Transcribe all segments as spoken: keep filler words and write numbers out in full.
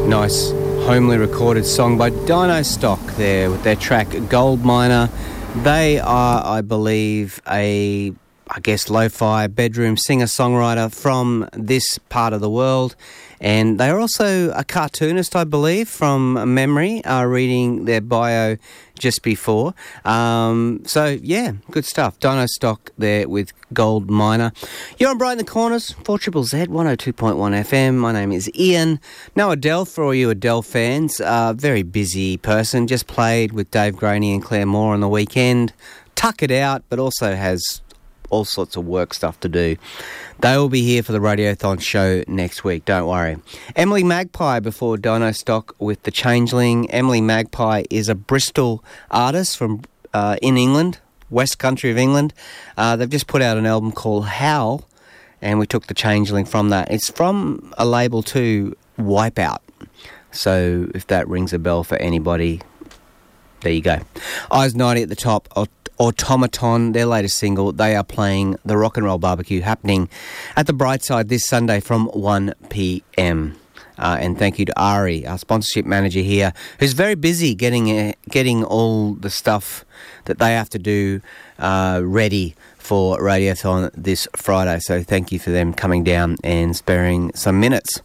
Nice, homely recorded song by Dino Stock there with their track Gold Miner. They are, I believe, a, I guess, lo-fi bedroom singer-songwriter from this part of the world. And they're also a cartoonist, I believe, from memory, uh, reading their bio just before. Um, so, yeah, good stuff. Dino Stock there with Gold Miner. You're on Brighten the Corners, four Z Z Z, one oh two point one F M. My name is Ian. Now, Adele, for all you Adele fans, uh, very busy person. Just played with Dave Graney and Claire Moore on the weekend. Tuck it out, but also has all sorts of work stuff to do. They will be here for the Radiothon show next week, don't worry. Emily Magpie before Dino Stock with The Changeling. Emily Magpie is a Bristol artist from uh, in England, West Country of England. Uh, they've just put out an album called Howl, and we took The Changeling from that. It's from a label too, Wipeout. So if that rings a bell for anybody, there you go. Eyes ninety at the top. Automaton, their latest single. They are playing the Rock and Roll Barbecue, happening at the Brightside this Sunday from one p m. Uh, and thank you to Ari, our sponsorship manager here, who's very busy getting uh, getting all the stuff that they have to do uh, ready for Radiothon this Friday. So thank you for them coming down and sparing some minutes.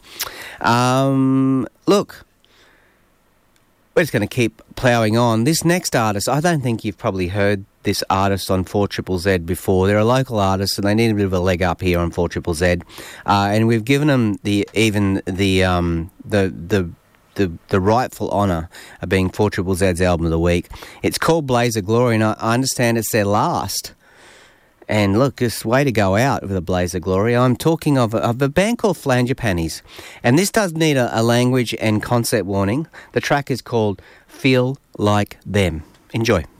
Um, look, we're just going to keep ploughing on. This next artist, I don't think you've probably heard this artist on four Z Z Z before. They're a local artist and they need a bit of a leg up here on four Z Z Z. Uh, and we've given them the even the um, the the the the rightful honour of being four Z Z Z's album of the week. It's called Blaze of Glory, and I, I understand it's their last. And look, this way to go out with a Blaze of Glory. I'm talking of a, of a band called Flangipanis. And this does need a, a language and concept warning. The track is called Feel Like Them. Enjoy.